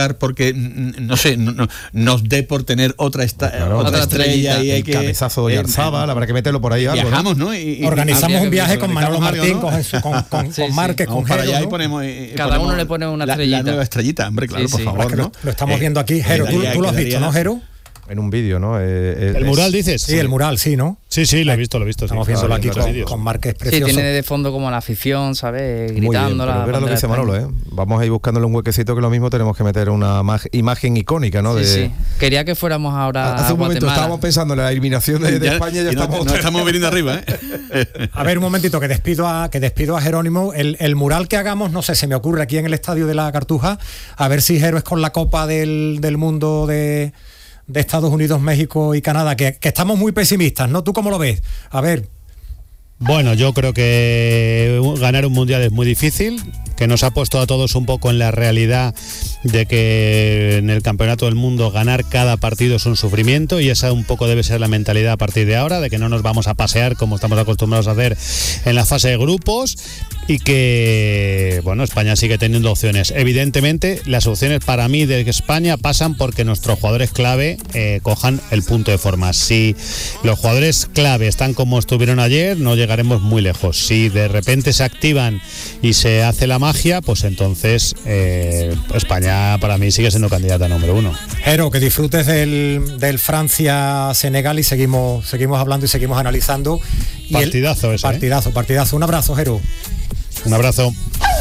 luchar porque, no sé, nos dé por tener otra estrella y hay que... Cabezazo de Yarzábal, habrá que meterlo por ahí algo, viajamos, ¿no? Y organizamos un viaje con Manolo Martín, ¿no? con Márquez, con para Jero, allá ¿no? y ponemos... Cada uno le pone una estrellita. La nueva estrellita, hombre, claro, por favor, ¿no? Lo estamos viendo aquí. Jero, tú lo has visto, ¿no, Jero? En un vídeo, ¿no? ¿El mural dices? Sí, el mural, sí, ¿no? Sí, lo he visto. Estamos viéndolo aquí con Márquez, precioso. Sí, tiene de fondo como la afición, ¿sabes? Gritando. Muy bien, pero lo que dice Manolo, vamos a ir buscándole un huequecito, que lo mismo tenemos que meter una imagen icónica, ¿no? Sí. Quería que fuéramos ahora hace un momento estábamos pensando en la eliminación de España, ya estamos viniendo arriba, A ver, un momentito, que despido a Jerónimo. El mural que hagamos, no sé, se me ocurre aquí en el estadio de la Cartuja, a ver si Jero es con la Copa del Mundo de Estados Unidos, México y Canadá, que estamos muy pesimistas, ¿no? ¿Tú cómo lo ves? A ver. Bueno, yo creo que ganar un mundial es muy difícil, que nos ha puesto a todos un poco en la realidad de que en el campeonato del mundo ganar cada partido es un sufrimiento, y esa un poco debe ser la mentalidad a partir de ahora, de que no nos vamos a pasear como estamos acostumbrados a hacer en la fase de grupos, y que, bueno, España sigue teniendo opciones. Evidentemente, las opciones para mí de España pasan porque nuestros jugadores clave cojan el punto de forma. Si los jugadores clave están como estuvieron ayer, no llegaremos muy lejos. Si de repente se activan y se hace la magia, pues entonces España para mí sigue siendo candidata número 1. Jero, que disfrutes del Francia-Senegal y seguimos hablando y seguimos analizando. Partidazo ese. Partidazo. Un abrazo, Jero. Un abrazo.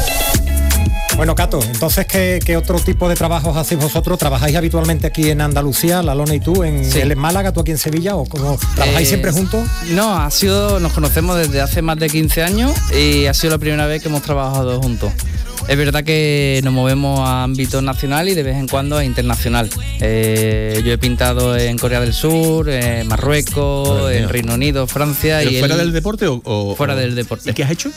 Bueno, Cato, entonces, ¿qué otro tipo de trabajos hacéis vosotros? ¿Trabajáis habitualmente aquí en Andalucía, la Lona y tú, en Málaga, tú aquí en Sevilla, o cómo trabajáis siempre juntos? No, nos conocemos desde hace más de 15 años y ha sido la primera vez que hemos trabajado juntos. Es verdad que nos movemos a ámbito nacional y de vez en cuando a internacional. Yo he pintado en Corea del Sur, en Marruecos, en Reino Unido, Francia. ¿Pero fuera del deporte o...? Fuera del deporte. ¿Y qué has hecho?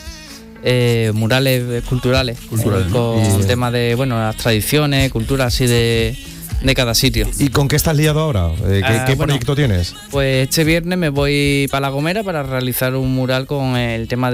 Murales culturales, con temas de, las tradiciones, cultura así de cada sitio. ¿Y con qué estás liado ahora? ¿Qué proyecto tienes? Pues este viernes me voy para La Gomera para realizar un mural con el tema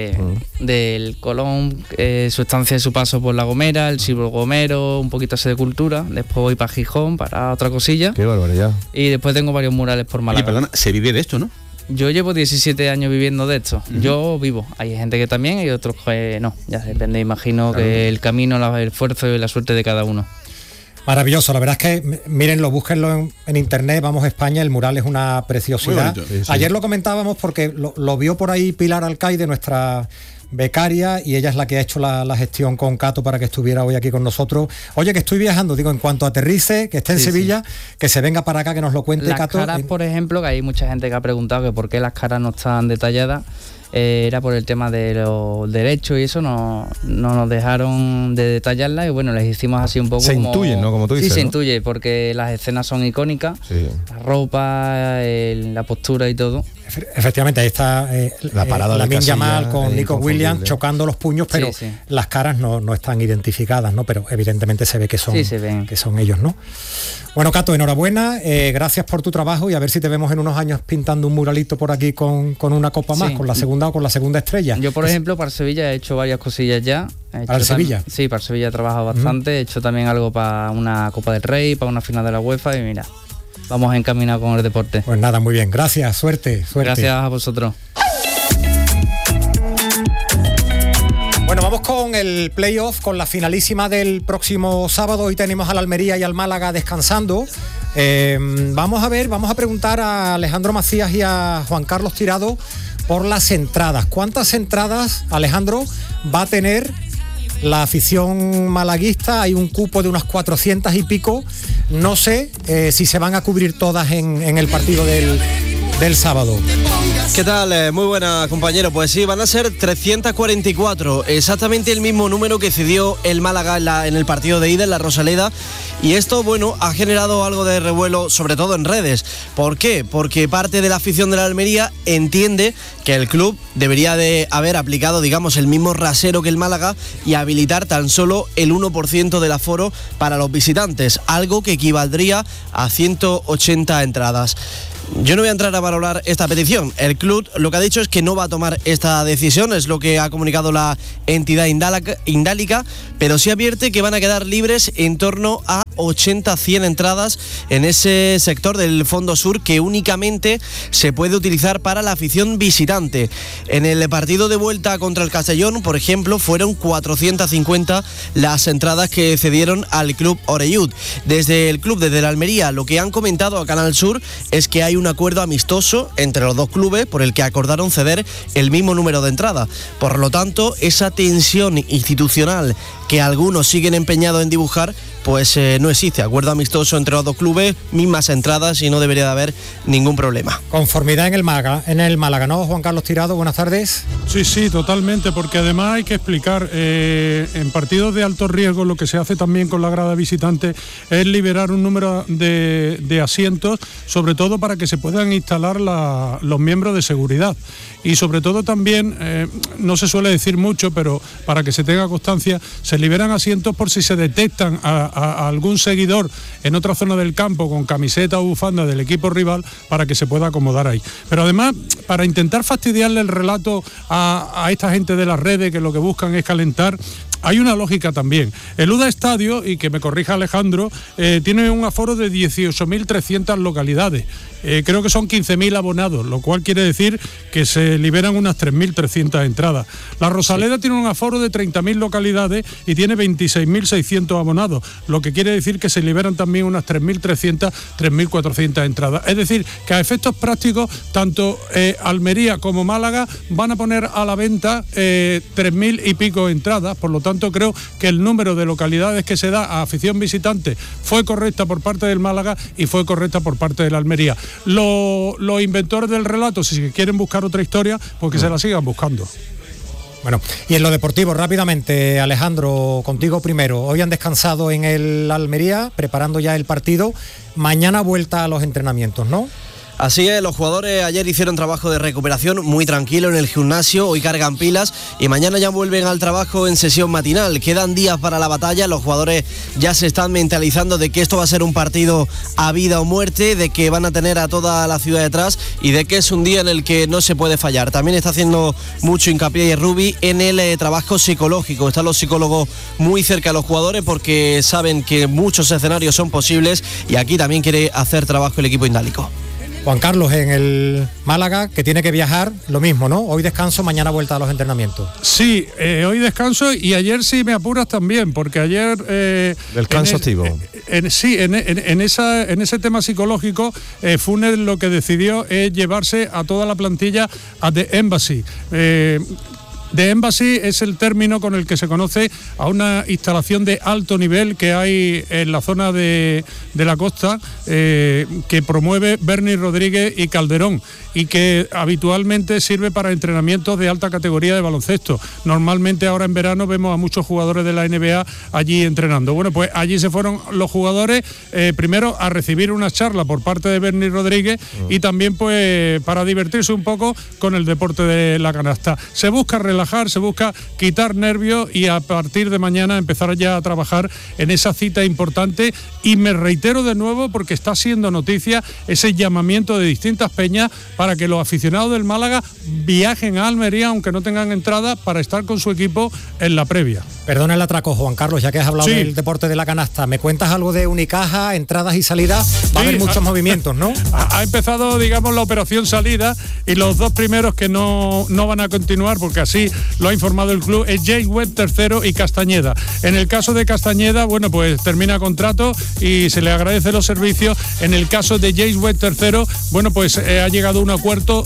del Colón, su estancia y su paso por La Gomera, el Silbo Gomero, un poquito así de cultura. Después voy para Gijón para otra cosilla. Qué barbaridad. Y después tengo varios murales por Málaga. Oye, perdona, se vive de esto, ¿no? Yo llevo 17 años viviendo de esto. Yo vivo. Hay gente que también y otros que no. Ya depende, imagino, que el camino, el esfuerzo y la suerte de cada uno. Maravilloso, la verdad es que, mírenlo, búsquenlo en internet, Vamos a España, el mural es una preciosidad. Muy bonito. Ayer lo comentábamos porque lo vio por ahí Pilar Alcaide, nuestra becaria, y ella es la que ha hecho la gestión con Cato para que estuviera hoy aquí con nosotros. Oye, que estoy viajando, digo, en cuanto aterrice, que esté en Sevilla, que se venga para acá, que nos lo cuente, Cato. Las caras, por ejemplo, que hay mucha gente que ha preguntado que por qué las caras no están detalladas, era por el tema de los derechos y eso, no nos dejaron de detallarlas y bueno, les hicimos así un poco se intuyen, ¿no? Como tú dices, sí, se ¿no? intuye, porque las escenas son icónicas, la ropa, la postura y todo. Efectivamente, ahí está la parada Lamine Yamal con Nico Williams chocando los puños, pero sí. las caras no están identificadas, ¿no? Pero evidentemente se ve que son, que son ellos, ¿no? Bueno, Cato, enhorabuena, gracias por tu trabajo y a ver si te vemos en unos años pintando un muralito por aquí con una copa más, con la segunda o con la segunda estrella. Yo, por ejemplo, para Sevilla he hecho varias cosillas ya. ¿Para el Sevilla? Sí, para Sevilla he trabajado bastante, he hecho también algo para una Copa del Rey, para una final de la UEFA y mira, vamos encaminados con el deporte. Pues nada, muy bien, gracias, suerte. Gracias a vosotros. Bueno, vamos con el playoff, con la finalísima del próximo sábado. Hoy tenemos al Almería y al Málaga descansando. Vamos a preguntar a Alejandro Macías y a Juan Carlos Tirado por las entradas. ¿Cuántas entradas, Alejandro, va a tener la afición malaguista? Hay un cupo de unas 400 y pico. No sé si se van a cubrir todas en el partido del sábado. ¿Qué tal? Muy buena, compañero. Pues sí, van a ser 344, exactamente el mismo número que cedió el Málaga en el partido de ida en la Rosaleda. Y esto, bueno, ha generado algo de revuelo, sobre todo en redes. ¿Por qué? Porque parte de la afición de la Almería entiende que el club debería de haber aplicado, digamos, el mismo rasero que el Málaga y habilitar tan solo el 1% del aforo para los visitantes, algo que equivaldría a 180 entradas. Yo no voy a entrar a valorar esta petición. El club lo que ha dicho es que no va a tomar esta decisión, es lo que ha comunicado la entidad indálica, pero sí advierte que van a quedar libres en torno a 80-100 entradas en ese sector del fondo sur que únicamente se puede utilizar para la afición visitante. En el partido de vuelta contra el Castellón, por ejemplo, fueron 450 las entradas que cedieron al club Oreyud. Desde el club, desde la Almería, lo que han comentado a Canal Sur es que hay un acuerdo amistoso entre los dos clubes por el que acordaron ceder el mismo número de entradas. Por lo tanto, esa tensión institucional que algunos siguen empeñados en dibujar, pues no existe. Acuerdo amistoso entre los dos clubes, mismas entradas y no debería de haber ningún problema. Conformidad en el Málaga, ¿no? Juan Carlos Tirado, buenas tardes. Sí, totalmente, porque además hay que explicar, en partidos de alto riesgo lo que se hace también con la grada visitante es liberar un número de asientos, sobre todo para que se puedan instalar los miembros de seguridad. Y sobre todo también, no se suele decir mucho, pero para que se tenga constancia, se liberan asientos por si se detectan a algún seguidor en otra zona del campo con camiseta o bufanda del equipo rival, para que se pueda acomodar ahí. Pero además, para intentar fastidiarle el relato a esta gente de las redes que lo que buscan es calentar, hay una lógica también. El UDA Estadio, y que me corrija Alejandro, tiene un aforo de 18.300 localidades. Creo que son 15.000 abonados, lo cual quiere decir que se liberan unas 3.300 entradas. La Rosaleda tiene un aforo de 30.000 localidades y tiene 26.600 abonados, lo que quiere decir que se liberan también unas 3.300, 3.400 entradas. Es decir, que a efectos prácticos, tanto Almería como Málaga van a poner a la venta 3.000 y pico entradas. Por lo tanto, creo que el número de localidades que se da a afición visitante fue correcta por parte del Málaga y fue correcta por parte de la Almería. Los inventores del relato, si quieren buscar otra historia, pues que se la sigan buscando. Bueno, y en lo deportivo, rápidamente, Alejandro, contigo primero. Hoy han descansado en el Almería, preparando ya el partido. Mañana vuelta a los entrenamientos, ¿no? Así es, los jugadores ayer hicieron trabajo de recuperación muy tranquilo en el gimnasio, hoy cargan pilas y mañana ya vuelven al trabajo en sesión matinal. Quedan días para la batalla, los jugadores ya se están mentalizando de que esto va a ser un partido a vida o muerte, de que van a tener a toda la ciudad detrás y de que es un día en el que no se puede fallar. También está haciendo mucho hincapié Rubi en el trabajo psicológico. Están los psicólogos muy cerca de los jugadores porque saben que muchos escenarios son posibles y aquí también quiere hacer trabajo el equipo indálico. Juan Carlos, en el Málaga, que tiene que viajar, lo mismo, ¿no? Hoy descanso, mañana vuelta a los entrenamientos. Sí, hoy descanso y ayer sí me apuras también, porque ayer... Descanso activo. En ese tema psicológico, Funes lo que decidió es llevarse a toda la plantilla a The Embassy. The Embassy es el término con el que se conoce a una instalación de alto nivel que hay en la zona de la costa, que promueve Berni Rodríguez y Calderón, y que habitualmente sirve para entrenamientos de alta categoría de baloncesto. Normalmente ahora en verano vemos a muchos jugadores de la NBA allí entrenando. Bueno, pues allí se fueron los jugadores primero a recibir una charla por parte de Berni Rodríguez y también pues para divertirse un poco con el deporte de la canasta. Se busca relajar, se busca quitar nervios y a partir de mañana empezar ya a trabajar en esa cita importante. Y me reitero de nuevo, porque está siendo noticia ese llamamiento de distintas peñas para que los aficionados del Málaga viajen a Almería, aunque no tengan entrada, para estar con su equipo en la previa. Perdona el atraco, Juan Carlos, ya que has hablado del deporte de la canasta. ¿Me cuentas algo de Unicaja, entradas y salidas? Va a haber muchos movimientos, ¿no? Ha empezado, digamos, la operación salida y los dos primeros que no van a continuar, porque así lo ha informado el club, es James Webb III y Castañeda. En el caso de Castañeda, bueno, pues termina contrato y se le agradece los servicios. En el caso de James Webb III, bueno, pues ha llegado a un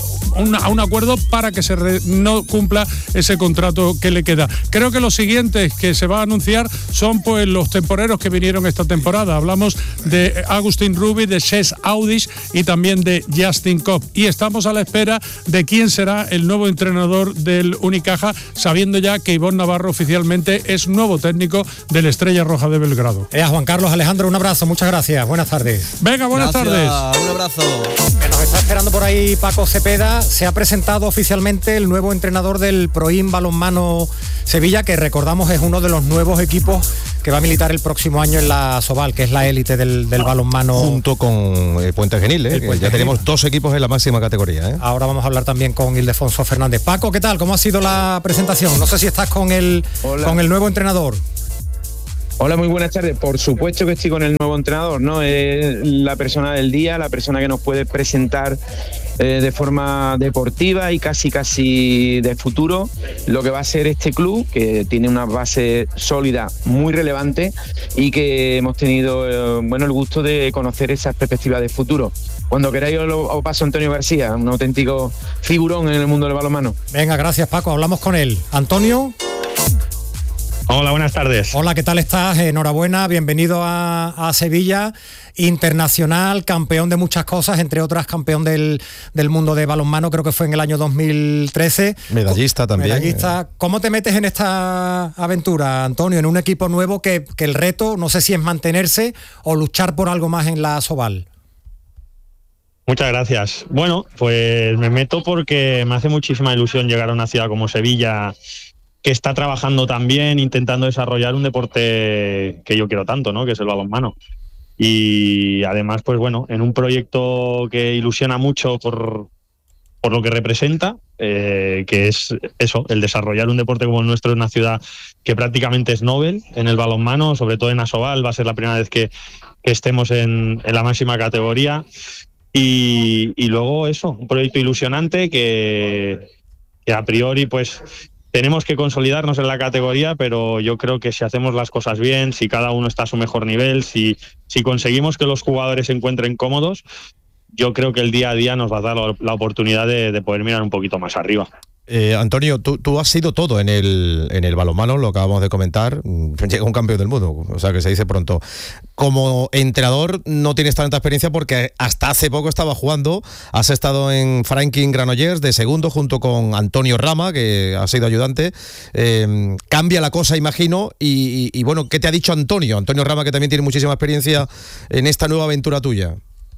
acuerdo para que no cumpla ese contrato que le queda. Creo que los siguientes que se va a anunciar son pues los temporeros que vinieron esta temporada. Hablamos de Agustín Rubi, de Cesc Audis y también de Justin Kopp. Y estamos a la espera de quién será el nuevo entrenador del Unicaja, sabiendo ya que Ivonne Navarro oficialmente es nuevo técnico del Estrella Roja de Belgrado. Juan Carlos, Alejandro, un abrazo, muchas gracias, buenas tardes. Venga, buenas tardes. Un abrazo. Nos está esperando por ahí Paco Cepeda. Se ha presentado oficialmente el nuevo entrenador del Proin Balonmano Sevilla, que recordamos es uno de los nuevos equipos que va a militar el próximo año en la Sobal, que es la élite del balonmano. Junto con Puente Genil, ya tenemos dos equipos en la máxima categoría. Ahora vamos a hablar también con Ildefonso Fernández. Paco, ¿qué tal? ¿Cómo ha sido la presentación? No sé si estás con el nuevo entrenador. Hola, muy buenas tardes. Por supuesto que estoy con el nuevo entrenador, ¿no? Es la persona del día, la persona que nos puede presentar de forma deportiva y casi de futuro lo que va a ser este club, que tiene una base sólida muy relevante y que hemos tenido el gusto de conocer esas perspectivas de futuro. Cuando queráis os paso a Antonio García, un auténtico figurón en el mundo del balonmano. Venga, gracias Paco, hablamos con él. Antonio. Hola, buenas tardes. Hola, ¿qué tal estás? Enhorabuena, bienvenido a Sevilla, internacional, campeón de muchas cosas, entre otras campeón del mundo de balonmano, creo que fue en el año 2013. Medallista también. Medallista. ¿Cómo te metes en esta aventura, Antonio, en un equipo nuevo que el reto, no sé si es mantenerse o luchar por algo más en la Asobal? Muchas gracias. Bueno, pues me meto porque me hace muchísima ilusión llegar a una ciudad como Sevilla, que está trabajando también, intentando desarrollar un deporte que yo quiero tanto, ¿no? Que es el balonmano. Y además, pues bueno, en un proyecto que ilusiona mucho por lo que representa, que es eso, el desarrollar un deporte como el nuestro en una ciudad que prácticamente es Nobel en el balonmano, sobre todo en Asobal, va a ser la primera vez que estemos en la máxima categoría. Y luego eso, un proyecto ilusionante que a priori, pues tenemos que consolidarnos en la categoría, pero yo creo que si hacemos las cosas bien, si cada uno está a su mejor nivel, si conseguimos que los jugadores se encuentren cómodos, yo creo que el día a día nos va a dar la oportunidad de poder mirar un poquito más arriba. Antonio, tú has sido todo en el balonmano, lo acabamos de comentar, llega un campeón del mundo, o sea que se dice pronto. Como entrenador no tienes tanta experiencia porque hasta hace poco estaba jugando, has estado en Franklin Granollers de segundo junto con Antonio Rama, que ha sido ayudante. Cambia la cosa, imagino, y bueno, ¿qué te ha dicho Antonio Rama, que también tiene muchísima experiencia en esta nueva aventura tuya?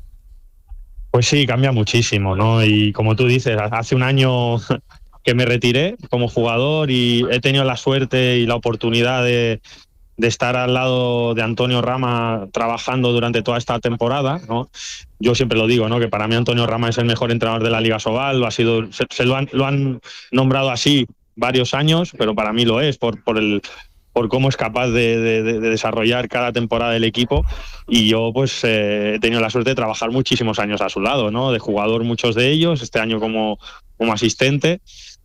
Pues sí, cambia muchísimo, ¿no? Y como tú dices, hace un año que me retiré como jugador y he tenido la suerte y la oportunidad de estar al lado de Antonio Rama trabajando durante toda esta temporada, ¿no? Yo siempre lo digo, ¿no? Que para mí Antonio Rama es el mejor entrenador de la Liga Asobal, lo han nombrado así varios años, pero para mí lo es por cómo es capaz de desarrollar cada temporada el equipo, y yo pues he tenido la suerte de trabajar muchísimos años a su lado, ¿no? De jugador muchos de ellos, este año como asistente.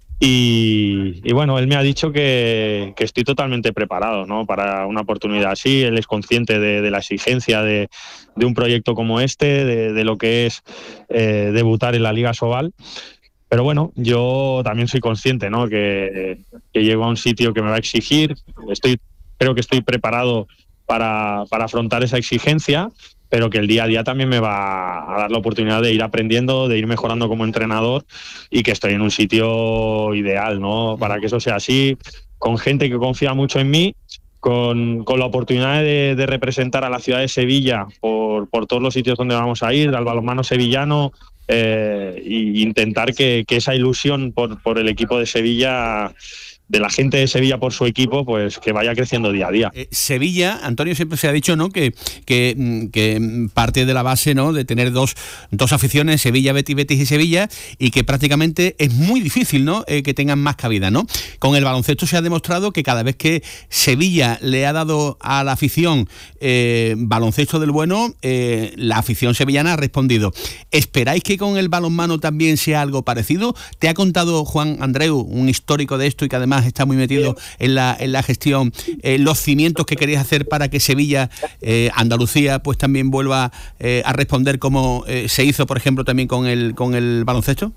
Y bueno, él me ha dicho que estoy totalmente preparado, ¿no? Para una oportunidad así. Él es consciente de la exigencia de un proyecto como este, de lo que es debutar en la Liga Asobal. Pero bueno, yo también soy consciente, ¿no? Que llego a un sitio que me va a exigir. Creo que estoy preparado para afrontar esa exigencia, pero que el día a día también me va a dar la oportunidad de ir aprendiendo, de ir mejorando como entrenador, y que estoy en un sitio ideal, ¿no? Para que eso sea así, con gente que confía mucho en mí, con la oportunidad de representar a la ciudad de Sevilla por todos los sitios donde vamos a ir, al balonmano sevillano, e intentar que esa ilusión por el equipo de Sevilla, de la gente de Sevilla por su equipo, pues que vaya creciendo día a día. Sevilla, Antonio, siempre se ha dicho, ¿no? Que parte de la base, ¿no? De tener dos aficiones, Sevilla, Betis y Sevilla, y que prácticamente es muy difícil, ¿no? Que tengan más cabida, ¿no? Con el baloncesto se ha demostrado que cada vez que Sevilla le ha dado a la afición baloncesto del bueno, la afición sevillana ha respondido. ¿Esperáis que con el balonmano también sea algo parecido? ¿Te ha contado Juan Andreu, un histórico de esto y que además está muy metido en la gestión, los cimientos que queréis hacer para que Sevilla, Andalucía, pues también vuelva a responder como se hizo, por ejemplo, también con el baloncesto?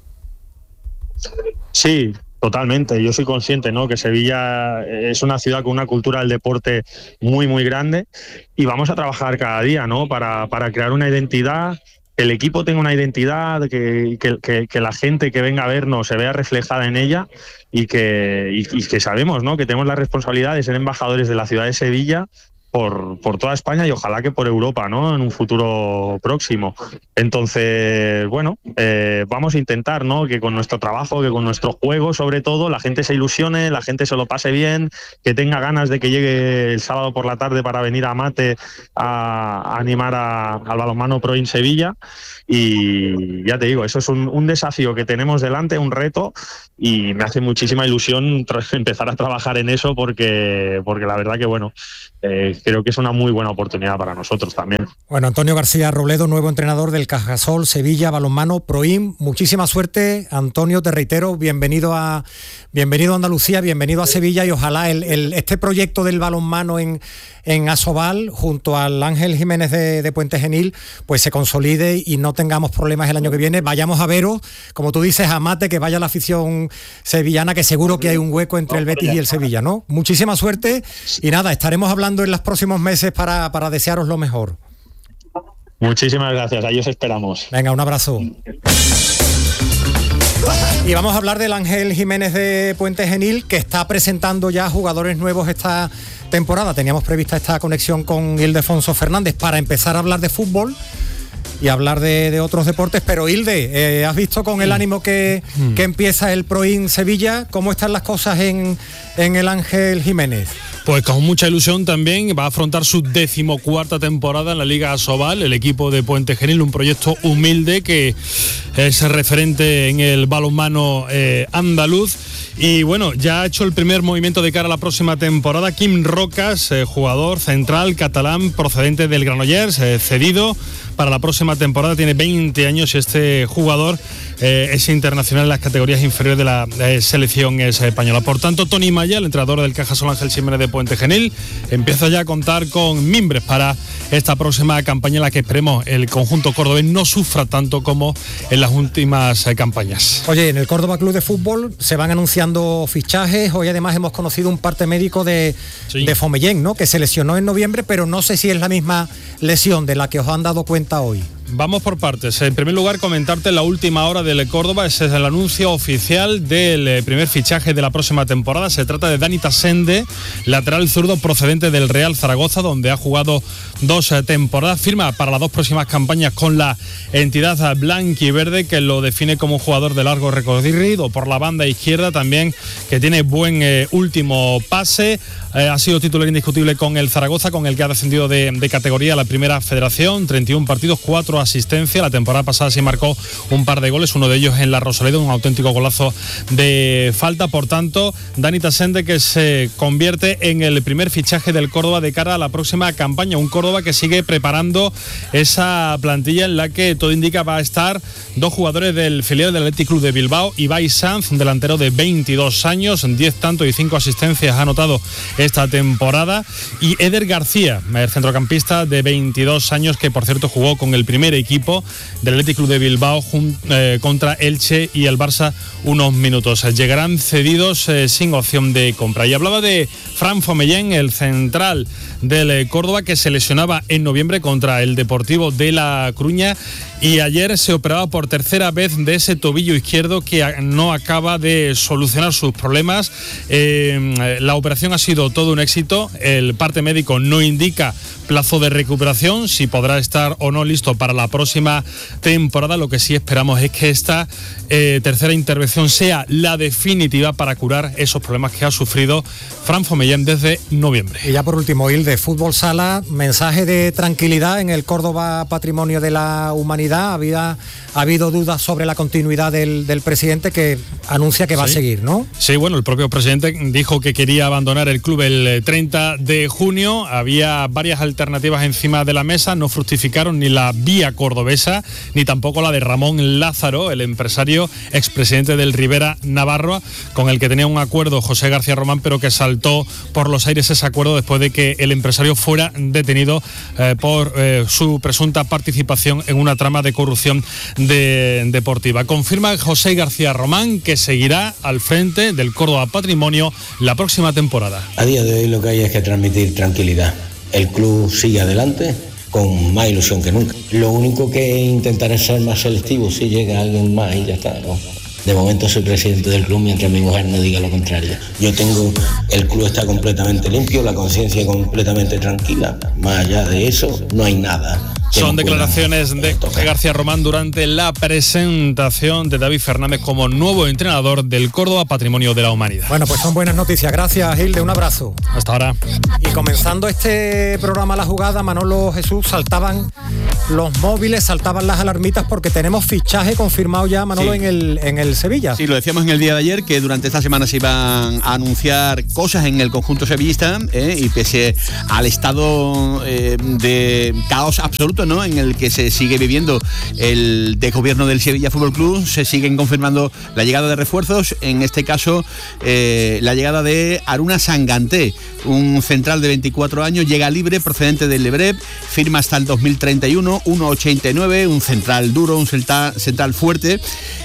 Sí, totalmente. Yo soy consciente, ¿no? Que Sevilla es una ciudad con una cultura del deporte muy, muy grande, y vamos a trabajar cada día, ¿no? Para crear una identidad, que el equipo tenga una identidad, que la gente que venga a vernos se vea reflejada en ella, y que sabemos, ¿no? Que tenemos la responsabilidad de ser embajadores de la ciudad de Sevilla por toda España, y ojalá que por Europa, ¿no? En un futuro próximo. Entonces, bueno, vamos a intentar, ¿no? Que con nuestro trabajo, que con nuestro juego, sobre todo, la gente se ilusione, la gente se lo pase bien, que tenga ganas de que llegue el sábado por la tarde para venir a Mate a animar al balonmano Pro en Sevilla. Y ya te digo, eso es un desafío que tenemos delante, un reto, y me hace muchísima ilusión empezar a trabajar en eso, porque la verdad que, bueno, creo que es una muy buena oportunidad para nosotros también. Bueno, Antonio García Robledo, nuevo entrenador del Cajasol Sevilla Balonmano Proim. Muchísima suerte, Antonio, te reitero, bienvenido a Andalucía, bienvenido a Sevilla, y ojalá este proyecto del balonmano en Asobal, junto al Ángel Jiménez de Puente Genil, pues se consolide y no tengamos problemas el año que viene. Vayamos a veros, como tú dices, a Mate, que vaya la afición sevillana, que seguro que hay un hueco entre el Betis y el Sevilla, ¿no? Muchísima suerte y nada, estaremos hablando en los próximos meses para desearos lo mejor. Muchísimas gracias, ahí os esperamos. Venga, un abrazo. Y vamos a hablar del Ángel Jiménez de Puente Genil, que está presentando ya jugadores nuevos esta temporada. Teníamos prevista esta conexión con Ildefonso Fernández para empezar a hablar de fútbol y hablar de otros deportes, pero Hilde, ¿has visto con el ánimo que empieza el Proin Sevilla? ¿Cómo están las cosas en el Ángel Jiménez? Pues con mucha ilusión también va a afrontar su 14ª temporada en la Liga Asobal, el equipo de Puente Genil, un proyecto humilde que es referente en el balonmano andaluz. Y bueno, ya ha hecho el primer movimiento de cara a la próxima temporada. Quim Rocas, jugador central catalán procedente del Granollers, cedido para la próxima temporada, tiene 20 años y este jugador es internacional en las categorías inferiores de la selección española. Por tanto, Tony Maya, el entrenador del Cajasol Ángel Jiménez de Puente Genil, empieza ya a contar con mimbres para esta próxima campaña, en la que esperemos el conjunto cordobés no sufra tanto como en las últimas campañas. Oye, en el Córdoba Club de Fútbol se van anunciando fichajes. Hoy además hemos conocido un parte médico de Fomellén, ¿no?, que se lesionó en noviembre, pero no sé si es la misma lesión de la que os han dado cuenta hoy. Vamos por partes. En primer lugar, comentarte la última hora del Córdoba. Ese es el anuncio oficial del primer fichaje de la próxima temporada. Se trata de Dani Tasende, lateral zurdo procedente del Real Zaragoza, donde ha jugado 2 temporadas. Firma para las 2 próximas campañas con la entidad blanquiverde, que lo define como un jugador de largo recorrido por la banda izquierda, también que tiene buen último pase. Ha sido titular indiscutible con el Zaragoza, con el que ha descendido de categoría a la primera federación. 31 partidos, 4 asistencias. La temporada pasada sí marcó un par de goles, uno de ellos en la Rosaleda, un auténtico golazo de falta. Por tanto, Dani Tasende, que se convierte en el primer fichaje del Córdoba de cara a la próxima campaña. Un Córdoba que sigue preparando esa plantilla en la que todo indica va a estar 2 jugadores del filial del Athletic Club de Bilbao. Ibai Sanz, un delantero de 22 años, 10 tantos y 5 asistencias ha anotado esta temporada, y Eder García, el centrocampista de 22 años, que por cierto jugó con el primer equipo del Athletic Club de Bilbao contra Elche y el Barça unos minutos. Llegarán cedidos sin opción de compra. Y hablaba de Fran Fomellén, el central del Córdoba, que se lesionaba en noviembre contra el Deportivo de La Coruña y ayer se operaba por tercera vez de ese tobillo izquierdo que no acaba de solucionar sus problemas. La operación ha sido todo un éxito. El parte médico no indica plazo de recuperación, si podrá estar o no listo para la próxima temporada. Lo que sí esperamos es que esta tercera intervención sea la definitiva para curar esos problemas que ha sufrido Fran Fomellén desde noviembre. Y ya por último, Il, de Fútbol Sala, mensaje de tranquilidad en el Córdoba Patrimonio de la Humanidad. Ha habido dudas sobre la continuidad del presidente, que anuncia que va a seguir, ¿no? Sí, bueno, el propio presidente dijo que quería abandonar el club el 30 de junio. Había varias alternativas encima de la mesa, no fructificaron ni la vía cordobesa, ni tampoco la de Ramón Lázaro, el empresario expresidente del Rivera Navarra, con el que tenía un acuerdo José García Román, pero que saltó por los aires ese acuerdo después de que el empresario fuera detenido por su presunta participación en una trama de corrupción deportiva. Confirma José García Román que seguirá al frente del Córdoba Patrimonio la próxima temporada. A día de hoy lo que hay es que transmitir tranquilidad. El club sigue adelante con más ilusión que nunca. Lo único que intentaré es ser más selectivo si llega alguien más y ya está, ¿no? De momento soy presidente del club mientras mi mujer no diga lo contrario. El club está completamente limpio, la conciencia completamente tranquila. Más allá de eso, no hay nada. Son declaraciones de José García Román durante la presentación de David Fernández como nuevo entrenador del Córdoba Patrimonio de la Humanidad. Bueno, pues son buenas noticias. Gracias, Hilde. Un abrazo. Hasta ahora. Y comenzando este programa La Jugada, Manolo, Jesús, saltaban los móviles, saltaban las alarmitas porque tenemos fichaje confirmado ya, Manolo, Sí. en el Sevilla. Sí, lo decíamos en el día de ayer, que durante esta semana se iban a anunciar cosas en el conjunto sevillista, y pese al estado de caos absoluto, ¿no?, en el que se sigue viviendo el desgobierno del Sevilla Fútbol Club, se siguen confirmando la llegada de refuerzos, en este caso la llegada de Aruna Sanganté, un central de 24 años, llega libre procedente del Lebrep, firma hasta el 2031, 1,89, un central duro, un central fuerte.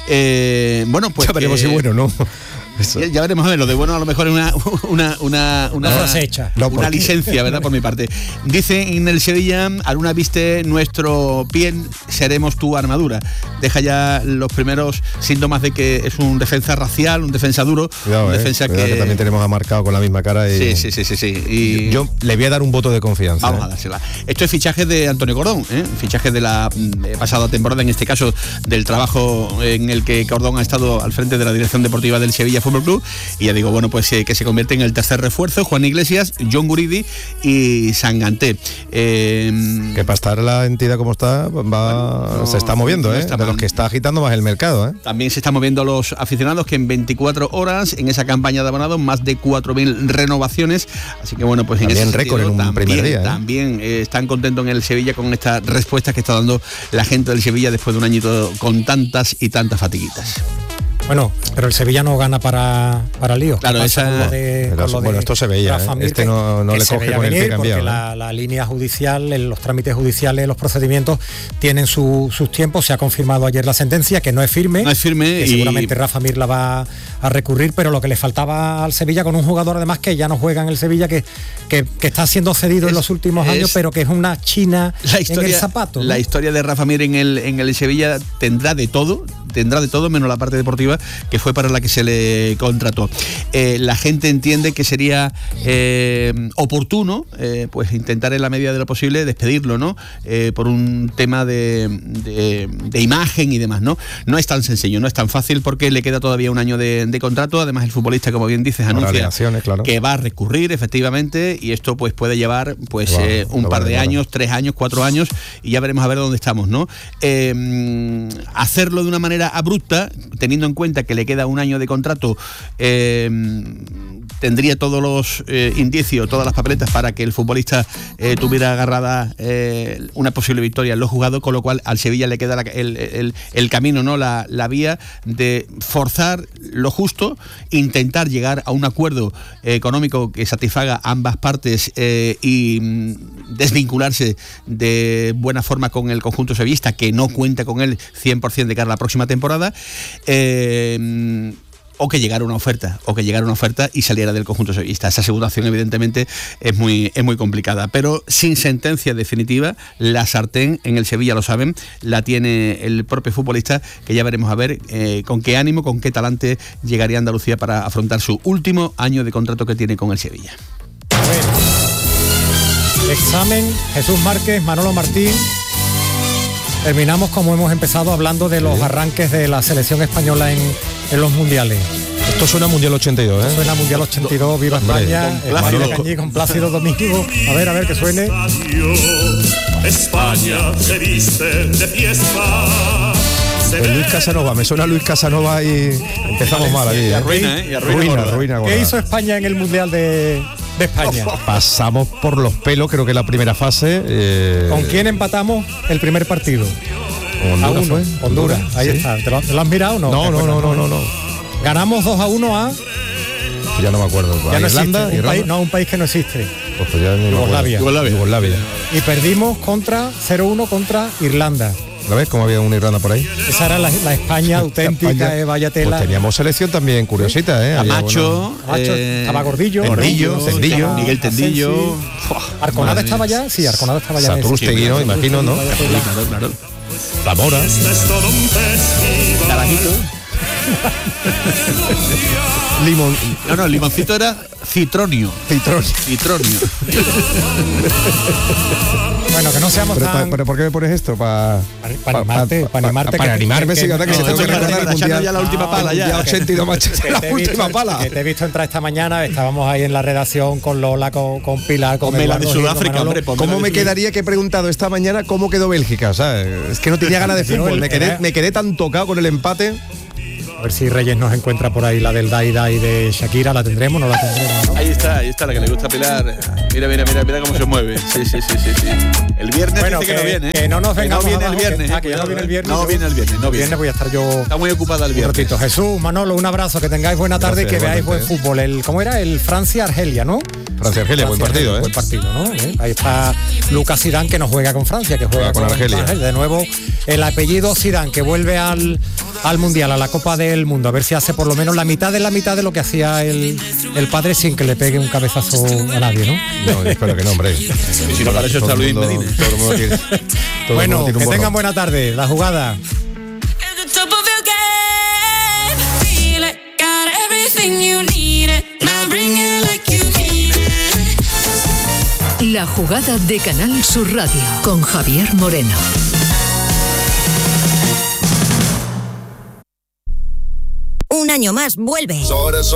Bueno, pues ya veremos si bueno, ¿no? Ya veremos a ver, lo de bueno a lo mejor es una frase hecha. Una licencia, ¿verdad? Por mi parte. Dice en el Sevilla, Aruna viste nuestro piel, seremos tu armadura. Deja ya los primeros síntomas de que es un defensa racial, un defensa duro, cuidado, un defensa cuidado que también tenemos a Marcao con la misma cara y... Sí. Y yo le voy a dar un voto de confianza. Vamos a dársela. Esto es fichaje de Antonio Cordón, fichaje de la pasada temporada, en este caso del trabajo en el que Cordón ha estado al frente de la dirección deportiva del Sevilla Fútbol Club, y ya digo, bueno, pues que se convierte en el tercer refuerzo, Juan Iglesias, John Guridi y Sanganté. Que para estar la entidad como está, se está moviendo, de los que está agitando más el mercado. También se están moviendo los aficionados, que en 24 horas, en esa campaña de abonados, más de 4.000 renovaciones, así que bueno, pues en también ese récord sentido, en un primer día. También están contentos en el Sevilla con estas respuestas que está dando la gente del Sevilla después de un añito con tantas y tantas fatiguitas. Bueno, pero el Sevilla no gana para líos. Claro, bueno, esto se veía, este no le coge con el pie cambiado. Porque la línea judicial, los trámites judiciales, los procedimientos tienen sus tiempos. Se ha confirmado ayer la sentencia, que no es firme. Que seguramente Rafa Mir la va a recurrir, pero lo que le faltaba al Sevilla, con un jugador además que ya no juega en el Sevilla, que está siendo cedido en los últimos años, pero que es una china en el zapato, ¿no? La historia de Rafa Mir en el Sevilla tendrá de todo menos la parte deportiva, que fue para la que se le contrató. La gente entiende que sería oportuno pues intentar en la medida de lo posible despedirlo, ¿no? Por un tema de imagen y demás, ¿no? No es tan sencillo, no es tan fácil, porque le queda todavía un año de contrato. Además, el futbolista, como bien dices, anuncia que va a recurrir, efectivamente, y esto pues puede llevar pues un par de años, 3 años, 4 años, y ya veremos a ver dónde estamos, ¿no? Hacerlo de una manera abrupta, teniendo en cuenta que le queda un año de contrato, tendría todos los indicios, todas las papeletas para que el futbolista tuviera agarrada una posible victoria en los jugados, con lo cual al Sevilla le queda el camino, ¿no? La vía de forzar lo justo, intentar llegar a un acuerdo económico que satisfaga a ambas partes y desvincularse de buena forma con el conjunto sevillista, que no cuenta con él 100% de cara a la próxima temporada, o que llegara una oferta y saliera del conjunto sevillista. Esa segunda opción, evidentemente, es muy complicada, pero sin sentencia definitiva. La sartén en el Sevilla, lo saben, la tiene el propio futbolista, que ya veremos a ver con qué ánimo, con qué talante llegaría a Andalucía para afrontar su último año de contrato que tiene con el Sevilla. A ver. Examen, Jesús Márquez, Manolo Martín. Terminamos como hemos empezado, hablando de los arranques de la selección española en los mundiales. Esto suena Mundial 82, ¿eh? Suena Mundial 82, viva España, España Cañí, con Plácido Domingo. A ver que suene. España se viste de fiesta. Pues Luis Casanova, me suena Luis Casanova y empezamos mal aquí. Y arruina. ¿Qué hizo España en el Mundial de España? Pasamos por los pelos, creo que la primera fase. ¿Con quién empatamos el primer partido? Honduras. Honduras, ahí ¿sí? está. ¿Te lo has mirado o no? No. Ganamos 2-1 a... Ya no me acuerdo. Ya no Irlanda, existe, un país que no existe. Pues ya Yugoslavia. Y perdimos 0-1 contra Irlanda. ¿Lo ves cómo había una Irlanda por ahí? Esa era la España auténtica, vaya tela. Pues teníamos selección también curiosita, ¿eh? Camacho, estaba Gordillo, Tendillo, Miguel Tendillo. Arconada estaba ya, sí, Arconada estaba ya. Satrústegui, ¿no? Imagino, ¿no? Claro. Zamora. Limón. No, el limoncito era citronio. Citronio. Bueno, que no seamos tan... ¿Pero por qué me pones esto? Para animarte. Para animarme, sí, que se tengo que recordar el mundial. Ya la última pala, ya. 82 machos, la última pala. Que te he visto entrar esta mañana, estábamos ahí en la redacción con Lola, con Pilar, con Mela de Sudáfrica, hombre. ¿Cómo me quedaría que he preguntado esta mañana cómo quedó Bélgica? O sea, es que no tenía ganas de fútbol, me quedé tan tocado con el empate. A ver si Reyes nos encuentra por ahí la del Dai Dai de Shakira, ¿la tendremos? ¿No la tendremos? ¿No? Ahí está, la que le gusta a Pilar. Mira cómo se mueve. Sí. El viernes bueno, dice que no viene. Que no nos vengamos viene abajo, el viernes. que ya no viene el viernes. No viene el viernes. Voy a estar yo. Está muy ocupada el viernes. Ratito. Jesús, Manolo, un abrazo, que tengáis buena tarde. Gracias, y que veáis buen fútbol. ¿Cómo era? El Francia-Argelia, ¿no? Francia-Argelia, buen partido, Buen partido, ¿no? Ahí está Lucas Zidane, que no juega con Francia, que juega con Argelia. De nuevo, el apellido Zidane, que vuelve al Mundial, a la Copa del Mundo, a ver si hace por lo menos la mitad de lo que hacía el padre, sin que le pegue un cabezazo a nadie, ¿no? No, espero que no, hombre. Y si no, para eso está Luis Medina. Bueno, que tengan buena tarde. La jugada. La jugada de Canal Sur Radio con Javier Moreno. Un año más vuelve.